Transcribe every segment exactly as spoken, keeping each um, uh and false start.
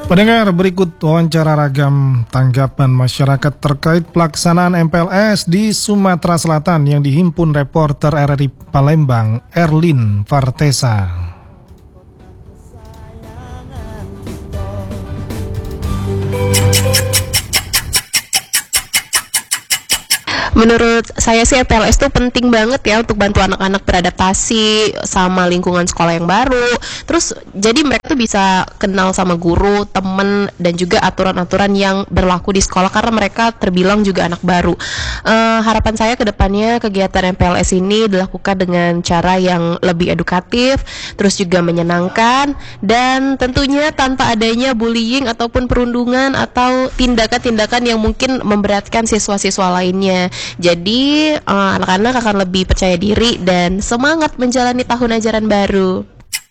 Pendengar, berikut wawancara ragam tanggapan masyarakat terkait pelaksanaan M P L S di Sumatera Selatan yang dihimpun reporter R R I Palembang, Erlin Vartesa. Menurut saya sih M P L S tuh penting banget ya untuk bantu anak-anak beradaptasi sama lingkungan sekolah yang baru. Terus jadi mereka tuh bisa kenal sama guru, temen, dan juga aturan-aturan yang berlaku di sekolah karena mereka terbilang juga anak baru. Uh, harapan saya ke depannya kegiatan M P L S ini dilakukan dengan cara yang lebih edukatif, terus juga menyenangkan, dan tentunya tanpa adanya bullying ataupun perundungan atau tindakan-tindakan yang mungkin memberatkan siswa-siswa lainnya. Jadi uh, anak-anak akan lebih percaya diri dan semangat menjalani tahun ajaran baru.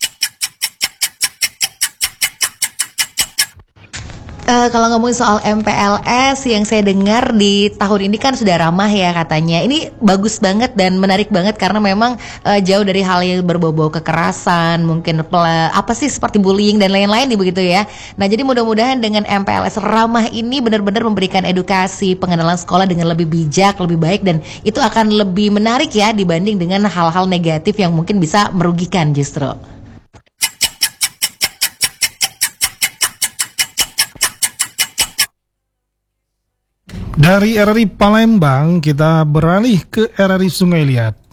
Uh, kalau ngomongin soal M P L S yang saya dengar di tahun ini kan sudah ramah ya katanya. Ini bagus banget dan menarik banget karena memang uh, jauh dari hal yang berbau-bau kekerasan, mungkin pela, apa sih seperti bullying dan lain-lain nih begitu ya. Nah jadi mudah-mudahan dengan M P L S ramah ini benar-benar memberikan edukasi pengenalan sekolah dengan lebih bijak, lebih baik, dan itu akan lebih menarik ya dibanding dengan hal-hal negatif yang mungkin bisa merugikan justru. Dari R R I Palembang kita beralih ke R R I Sungai Liat.